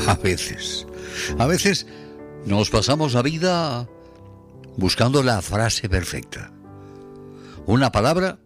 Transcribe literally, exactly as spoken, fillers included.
A veces. A veces nos pasamos la vida buscando la frase perfecta. Una palabra